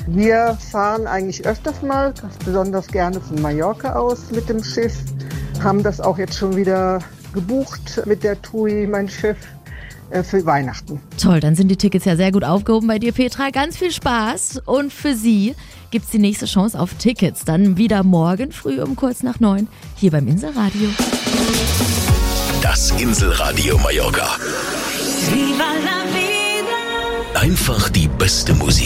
Wir fahren eigentlich öfters mal, besonders gerne von Mallorca aus mit dem Schiff. Haben das auch jetzt schon wieder gebucht mit der TUI, mein Chef, für Weihnachten. Toll, dann sind die Tickets ja sehr gut aufgehoben bei dir, Petra. Ganz viel Spaß. Und für Sie gibt's die nächste Chance auf Tickets. Dann wieder morgen früh um kurz nach 9 hier beim Inselradio. Das Inselradio Mallorca. Viva la vida. Einfach die beste Musik.